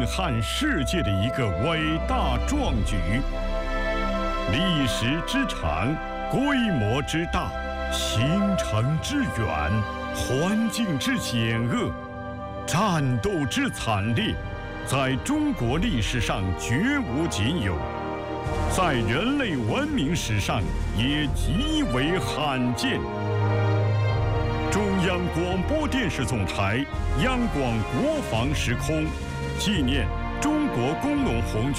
震撼世界的一个伟大壮举。历史之长，规模之大，行程之远，环境之险恶，战斗之惨烈，在中国历史上绝无仅有，在人类文明史上也极为罕见。中央广播电视总台央广国防时空纪念中国工农红军